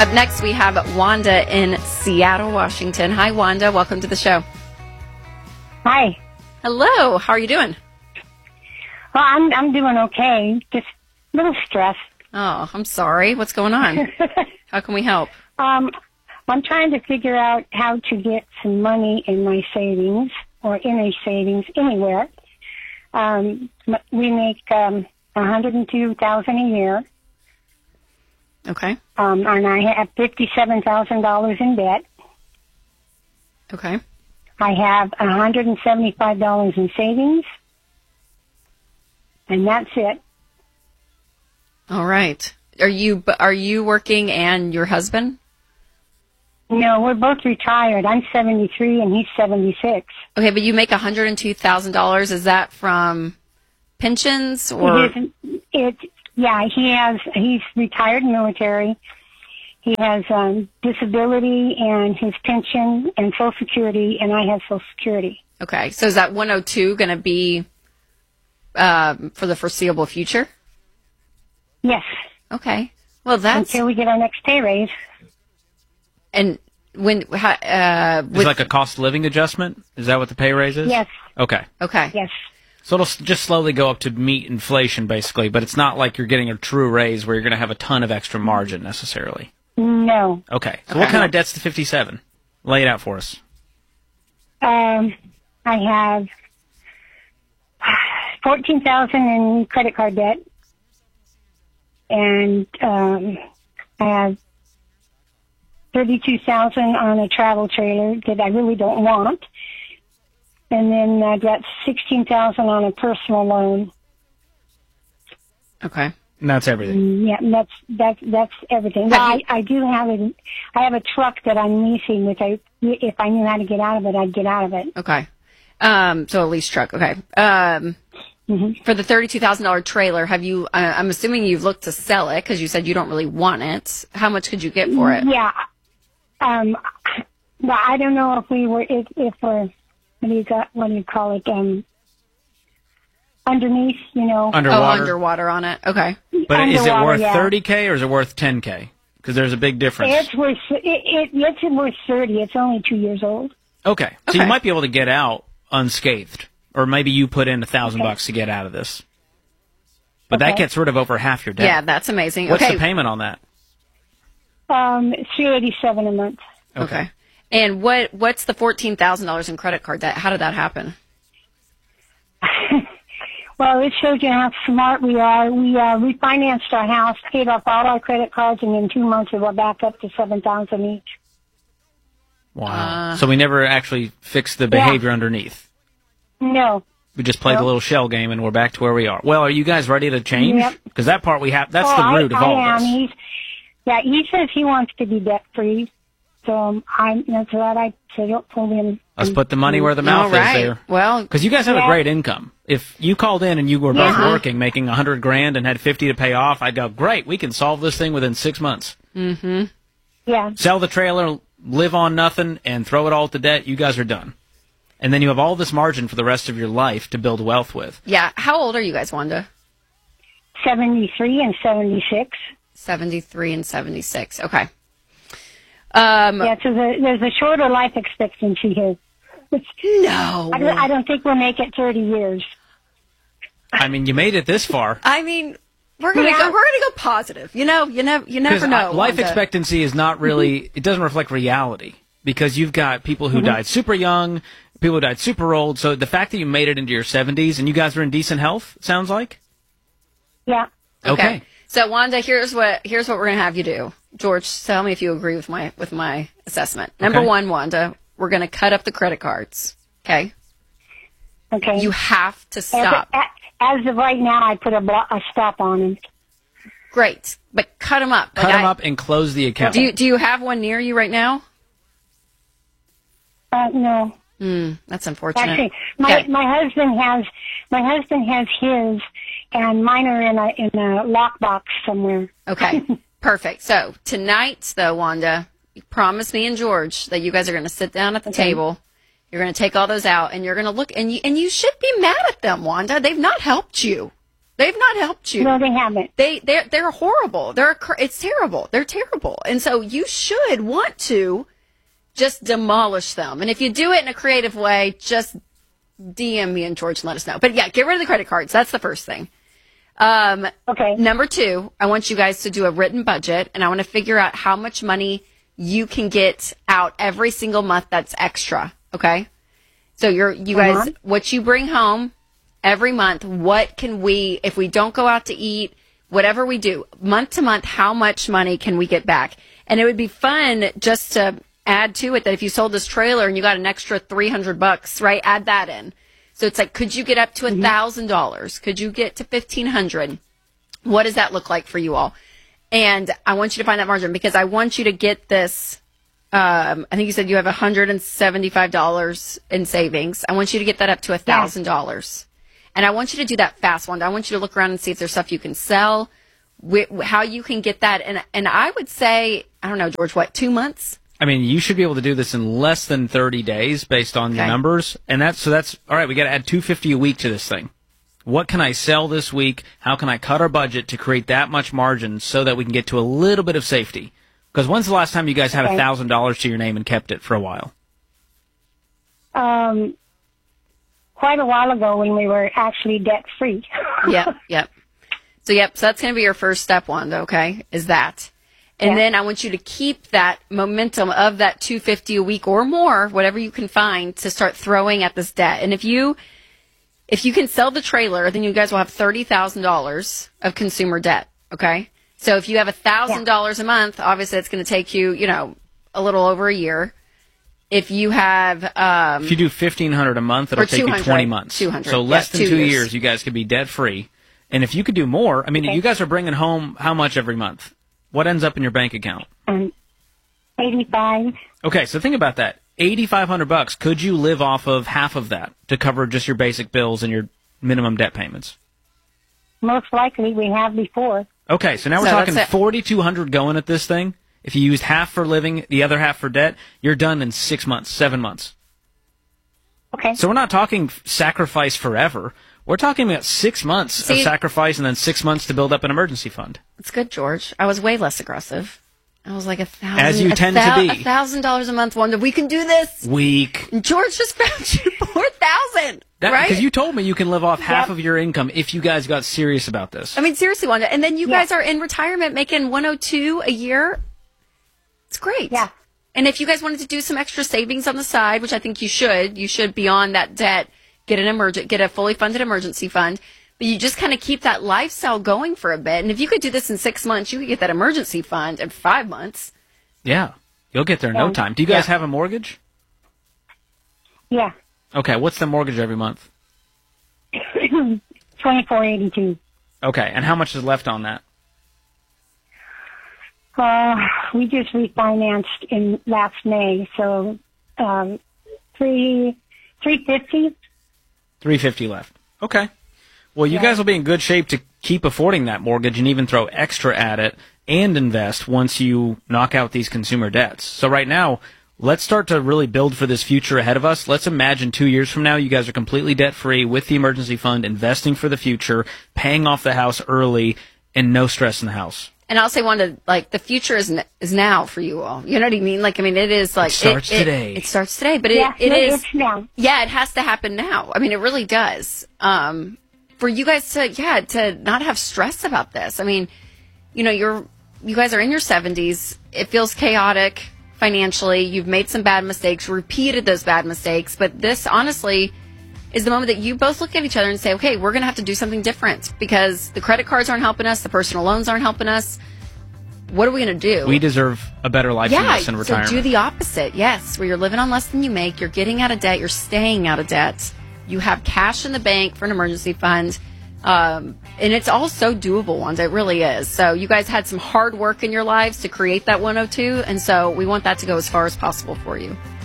Up next, we have Wanda in Seattle, Washington. Hi, Wanda. Welcome to the show. Hi. Hello. How are you doing? Well, I'm doing okay. Just a little stressed. Oh, I'm sorry. What's going on? How can we help? I'm trying to figure out how to get some money in my savings or in a savings anywhere. We make $102,000 a year. Okay. And I have $57,000 in debt. Okay. I have $175 in savings, and that's it. All right. Are you working and your husband? No, we're both retired. I'm 73 and he's 76. Okay, but you make $102,000. Is that from pensions or? He's retired military. He has disability and his pension and Social Security, and I have Social Security. Okay, so is that 102 going to be for the foreseeable future? Yes. Okay. Well, that's until we get our next pay raise. And when is like a cost of living adjustment? Is that what the pay raise is? Yes. Okay. Yes. So it'll just slowly go up to meet inflation, basically, but it's not like you're getting a true raise where you're going to have a ton of extra margin necessarily. No. Okay. So what kind of debt's the 57? Lay it out for us. I have $14,000 in credit card debt, and I have $32,000 on a travel trailer that I really don't want. And then I got $16,000 on a personal loan. Okay. And that's everything. Yeah, that's everything. Well, I do have I have a truck that I'm leasing, which if I knew how to get out of it, I'd get out of it. Okay. So a lease truck. Okay. For the $32,000 trailer, have you? I'm assuming you've looked to sell it because you said you don't really want it. How much could you get for it? Yeah. Well, I don't know if we're. What do you call it? Underneath, Underwater. Oh, underwater on it. Okay. But is it worth $30K or is it worth $10K? Because there's a big difference. It's worth $30. It's only 2 years old. Okay. So you might be able to get out unscathed, or maybe you put in $1,000 to get out of this. But that gets rid of over half your debt. Yeah, that's amazing. What's the payment on that? $387 a month. Okay. And what's the $14,000 in credit card debt? How did that happen? Well, it shows you how smart we are. We refinanced our house, paid off all our credit cards, and in 2 months we were back up to $7,000 each. Wow. So we never actually fixed the behavior underneath. No. We just played the little shell game, and we're back to where we are. Well, are you guys ready to change? Because that part that's the root of all this. He says he wants to be debt-free. So that's what I told him. Let's put the money where the mouth is there. Well, because you guys have a great income. If you called in and you were both working, making $100,000 and had 50 to pay off, I'd go, great, we can solve this thing within 6 months. Mm-hmm. Yeah. Sell the trailer, live on nothing, and throw it all to debt. You guys are done. And then you have all this margin for the rest of your life to build wealth with. Yeah. How old are you guys, Wanda? 73 and 76. 73 and 76. Okay. So there's a shorter life expectancy here. No. I don't think we'll make it 30 years. I mean, you made it this far. I mean, we're gonna go positive. You never know. Life expectancy is not really. It doesn't reflect reality because you've got people who died super young, people who died super old. So the fact that you made it into your 70s and you guys are in decent health, sounds like. Yeah. Okay. So Wanda, here's what we're gonna have you do. George, tell me if you agree with my assessment. Number one, Wanda, we're gonna cut up the credit cards. Okay. Okay. You have to stop. As of right now, I put a stop on them. Great, but cut them up. Cut them up and close the account. Do you have one near you right now? No. That's unfortunate. Actually, my husband has his, and mine are in a lockbox somewhere. Okay, perfect. So tonight, though, Wanda, you promise me and George that you guys are going to sit down at the table. You're going to take all those out, and you're going to look, and you should be mad at them, Wanda. They've not helped you. They've not helped you. No, they haven't. They're horrible. It's terrible. They're terrible. And so you should want to just demolish them. And if you do it in a creative way, just DM me and George and let us know. But yeah, get rid of the credit cards. That's the first thing. Okay. Number 2, I want you guys to do a written budget, and I want to figure out how much money you can get out every single month that's extra. Okay. So you guys, what you bring home every month, what can we, if we don't go out to eat, whatever we do, month to month, how much money can we get back? And it would be fun just to add to it that if you sold this trailer and you got an extra $300, right? Add that in. So it's like, could you get up to $1,000? Could you get to $1,500? What does that look like for you all? And I want you to find that margin because I want you to get this. I think you said you have $175 in savings. I want you to get that up to $1,000. And I want you to do that fast one. I want you to look around and see if there's stuff you can sell, how you can get that. And I would say, I don't know, George, 2 months? I mean, you should be able to do this in less than 30 days based on your numbers. And that's all right. We got to add $250 a week to this thing. What can I sell this week? How can I cut our budget to create that much margin so that we can get to a little bit of safety? Because when's the last time you guys had $1,000 to your name and kept it for a while? Quite a while ago when we were actually debt free. Yep. So that's going to be your first step one, okay, is that. And then I want you to keep that momentum of that $250 a week or more, whatever you can find, to start throwing at this debt. And if you can sell the trailer, then you guys will have $30,000 of consumer debt, okay? So if you have $1,000 a month, obviously it's going to take you, a little over a year. If you have... if you do $1,500 a month, it'll take you 20 months. 200. So less than 2 years, you guys could be debt-free. And if you could do more, I mean, you guys are bringing home how much every month? What ends up in your bank account? $85. Okay, so think about that. $8,500. Could you live off of half of that to cover just your basic bills and your minimum debt payments? Most likely, we have before. Okay, so now we're talking $4,200 going at this thing. If you used half for living, the other half for debt, you're done in 6 months, 7 months. Okay. So we're not talking sacrifice forever. We're talking about 6 months of sacrifice and then 6 months to build up an emergency fund. That's good, George. I was way less aggressive. I was like $1,000. As you tend to be. $1,000 a month. Wonder we can do this. Weak. George just found you $4,000. Right? Because you told me you can live off half of your income if you guys got serious about this. I mean, seriously, Wanda. And then you guys are in retirement making $102 a year. It's great. Yeah. And if you guys wanted to do some extra savings on the side, which I think you should beyond that debt, get a fully funded emergency fund. But you just kind of keep that lifestyle going for a bit. And if you could do this in 6 months, you could get that emergency fund in 5 months. Yeah. You'll get there in no time. Do you guys have a mortgage? Yeah. Okay. What's the mortgage every month? $24.82. Okay. And how much is left on that? We just refinanced in last May, so $350. $350 left. Okay. Well, you guys will be in good shape to keep affording that mortgage and even throw extra at it and invest once you knock out these consumer debts. So right now, let's start to really build for this future ahead of us. Let's imagine 2 years from now, you guys are completely debt-free with the emergency fund, investing for the future, paying off the house early, and no stress in the house. And I'll say the future is now for you all. You know what I mean? it is like... It starts today. It starts today, but it is... It's now. Yeah, it has to happen now. I mean, it really does. For you guys to not have stress about this. I mean, you guys are in your 70s. It feels chaotic financially. You've made some bad mistakes, repeated those bad mistakes, but this honestly is the moment that you both look at each other and say, okay, we're going to have to do something different because the credit cards aren't helping us. The personal loans aren't helping us. What are we going to do? We deserve a better life than this in retirement. So do the opposite. Yes, where you're living on less than you make. You're getting out of debt. You're staying out of debt. You have cash in the bank for an emergency fund. And it's all so doable, Wanda. It really is. So you guys had some hard work in your lives to create that 102. And so we want that to go as far as possible for you.